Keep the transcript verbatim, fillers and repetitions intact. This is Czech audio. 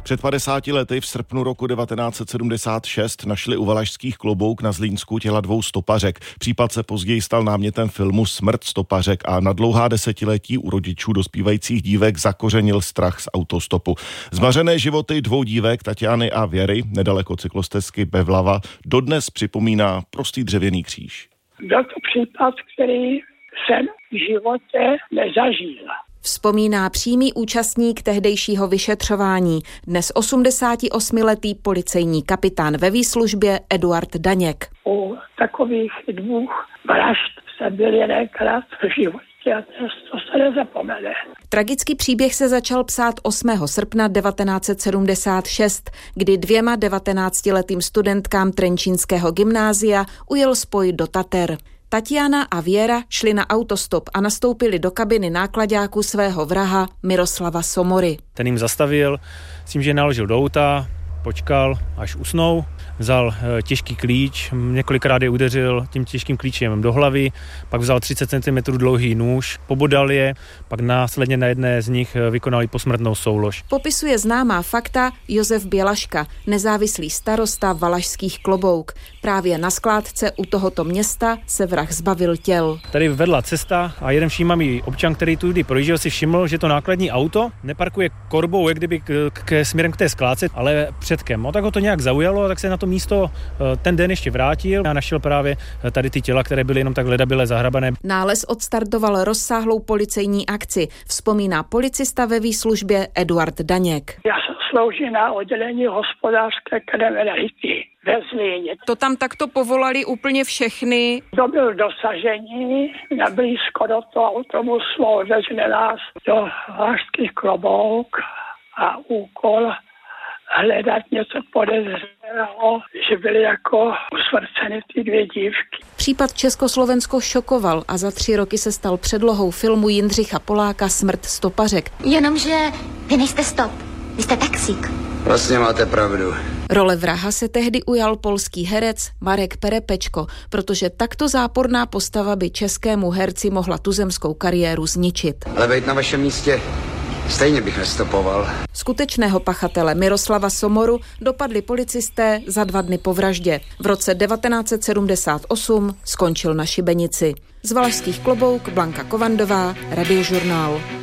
Před padesáti lety v srpnu roku devatenáct set sedmdesát šest našli u Valašských Klobouk na Zlínsku těla dvou stopařek. Případ se později stal námětem filmu Smrt stopařek a na dlouhá desetiletí u rodičů dospívajících dívek zakořenil strach z autostopu. Zmařené životy dvou dívek, Tatiany a Věry, nedaleko cyklostezky Bevlava, dodnes připomíná prostý dřevěný kříž. Byl to případ, který jsem v životě nezažil. Vzpomíná přímý účastník tehdejšího vyšetřování, dnes osmdesátiosmiletý policejní kapitán ve výslužbě Eduard Daněk. U takových dvou vražd se byl jedenkrát v životě a to se nezapomene. Tragický příběh se začal psát osmého srpna devatenáct set sedmdesát šest, kdy dvěma devatenáctiletým studentkám trenčínského gymnázia ujel spoj do Tater. Tatiana a Věra šli na autostop a nastoupili do kabiny náklaďáku svého vraha Miroslava Somory. Ten jim zastavil, s tím, že naložil do auta, počkal, až usnou, vzal těžký klíč, několikrát je udeřil tím těžkým klíčem do hlavy, pak vzal třicet centimetrů dlouhý nůž, pobodal je, pak následně na jedné z nich vykonali posmrtnou soulož. Popisuje známá fakta Josef Bělaška, nezávislý starosta Valašských Klobouk. Právě na skládce u tohoto města se vrah zbavil těl. Tady vedla cesta a jeden všímavý občan, který tudy projížděl, si všiml, že to nákladní auto neparkuje korbou, jak kdyby k, k, směrem k té skládce, ale předkem. No, tak ho to nějak zaujalo, tak se na to místo ten den ještě vrátil a našel právě tady ty těla, které byly jenom tak ledabyle zahrabané. Nález odstartoval rozsáhlou policejní akci, vzpomíná policista ve výslužbě Eduard Daněk. Já jsem sloužil na oddělení hospodářské kriminality ve Zlíně. To tam takto povolali úplně všechny? To byl dosažení, nablízko do toho autobusu odvezli nás do Valašských Klobouk a úkol hledat něco podezřelého, že byly jako usmrceny ty dvě dívky. Případ Československo šokoval a za tři roky se stal předlohou filmu Jindřicha Poláka Smrt stopařek. Jenomže vy nejste stop, vy jste taxík. Vlastně máte pravdu. Role vraha se tehdy ujal polský herec Marek Perepečko, protože takto záporná postava by českému herci mohla tuzemskou kariéru zničit. Ale být na vašem místě stejně bych nestopoval. Skutečného pachatele Miroslava Somoru dopadli policisté za dva dny po vraždě. V roce devatenáct set sedmdesát osm skončil na šibenici. Z Valašských Klobouk Blanka Kovandová, Radiožurnál.